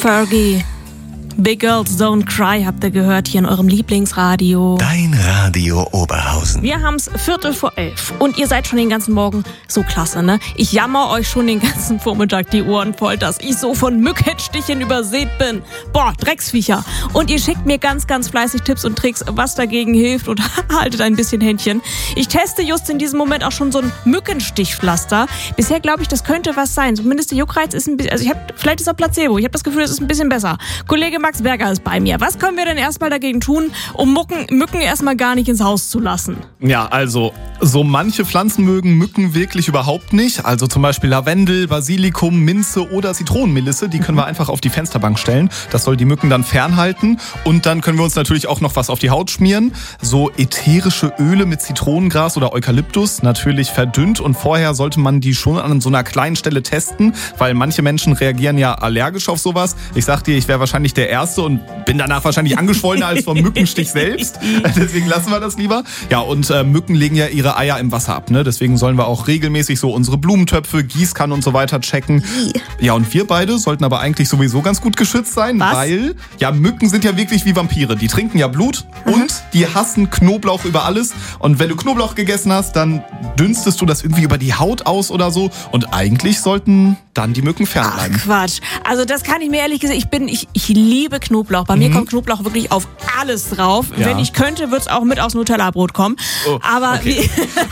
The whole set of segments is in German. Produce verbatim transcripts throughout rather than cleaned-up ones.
Fergie. Big Girls Don't Cry habt ihr gehört hier in eurem Lieblingsradio. Dein Radio Oberhausen. Wir haben's Viertel vor elf und ihr seid schon den ganzen Morgen so klasse, ne? Ich jammer euch schon den ganzen Vormittag die Ohren voll, dass ich so von Mückenstichen übersät bin. Boah, Drecksviecher. Und ihr schickt mir ganz, ganz fleißig Tipps und Tricks, was dagegen hilft und haltet ein bisschen Händchen. Ich teste just in diesem Moment auch schon so ein Mückenstichpflaster. Bisher glaube ich, das könnte was sein. Zumindest der Juckreiz ist ein bisschen, also ich hab, vielleicht ist er Placebo. Ich habe das Gefühl, es ist ein bisschen besser. Kollege Max Berger ist bei mir. Was können wir denn erstmal dagegen tun, um Mücken, Mücken erstmal gar nicht ins Haus zu lassen? Ja, also so manche Pflanzen mögen Mücken wirklich überhaupt nicht. Also zum Beispiel Lavendel, Basilikum, Minze oder Zitronenmelisse. Die können wir einfach auf die Fensterbank stellen. Das soll die Mücken dann fernhalten. Und dann können wir uns natürlich auch noch was auf die Haut schmieren. So ätherische Öle mit Zitronengras oder Eukalyptus. Natürlich verdünnt. Und vorher sollte man die schon an so einer kleinen Stelle testen, weil manche Menschen reagieren ja allergisch auf sowas. Ich sag dir, ich wäre wahrscheinlich der Erste und bin danach wahrscheinlich angeschwollener als vom Mückenstich selbst. Deswegen lassen wir das lieber. Ja, und äh, Mücken legen ja ihre Eier im Wasser ab, ne? Deswegen sollen wir auch regelmäßig so unsere Blumentöpfe, Gießkannen und so weiter checken. Ja, und wir beide sollten aber eigentlich sowieso ganz gut geschützt sein, Was? weil ja, Mücken sind ja wirklich wie Vampire. Die trinken ja Blut und die hassen Knoblauch über alles. Und wenn du Knoblauch gegessen hast, dann dünstest du das irgendwie über die Haut aus oder so. Und eigentlich sollten dann die Mücken fernbleiben. Ach Quatsch. Also das kann ich mir ehrlich gesagt, ich bin, ich, ich liebe Knoblauch. Bei mir kommt Knoblauch wirklich auf alles drauf. Ja. Wenn ich könnte, würde es auch mit aufs Nutella-Brot kommen. Oh, Aber okay.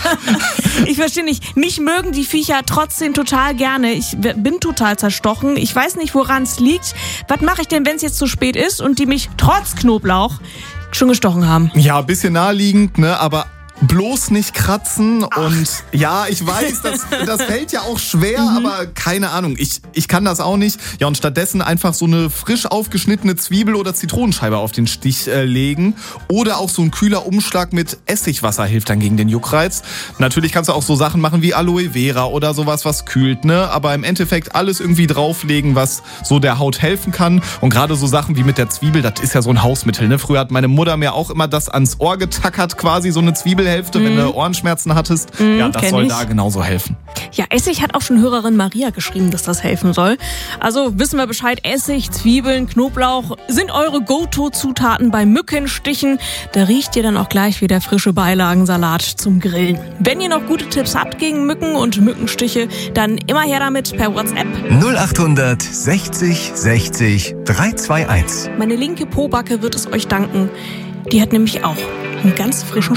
ich verstehe nicht, mich mögen die Viecher trotzdem total gerne. Ich bin total zerstochen. Ich weiß nicht, woran es liegt. Was mache ich denn, wenn es jetzt zu spät ist und die mich trotz Knoblauch schon gestochen haben? Ja, ein bisschen naheliegend, ne? Aber bloß nicht kratzen. Ach. Und ja, ich weiß, das, das fällt ja auch schwer, mhm. aber keine Ahnung, ich, ich kann das auch nicht. Ja, und stattdessen einfach so eine frisch aufgeschnittene Zwiebel oder Zitronenscheibe auf den Stich äh, legen. Oder auch so ein kühler Umschlag mit Essigwasser hilft dann gegen den Juckreiz. Natürlich kannst du auch so Sachen machen wie Aloe Vera oder sowas, was kühlt, ne? Aber im Endeffekt alles irgendwie drauflegen, was so der Haut helfen kann. Und gerade so Sachen wie mit der Zwiebel, das ist ja so ein Hausmittel, ne? Früher hat meine Mutter mir auch immer das ans Ohr getackert, quasi so eine Zwiebel. Hälfte, mm. wenn du Ohrenschmerzen hattest. Mm, ja, das soll ich. Da genauso helfen. Ja, Essig hat auch schon Hörerin Maria geschrieben, dass das helfen soll. Also wissen wir Bescheid, Essig, Zwiebeln, Knoblauch sind eure Go-To-Zutaten bei Mückenstichen. Da riecht ihr dann auch gleich wieder frische Beilagensalat zum Grillen. Wenn ihr noch gute Tipps habt gegen Mücken und Mückenstiche, dann immer her damit per WhatsApp. null achthundert sechzig sechzig dreihundertzweiundundzwanzig. Meine linke Pobacke wird es euch danken. Die hat nämlich auch einen ganz frischen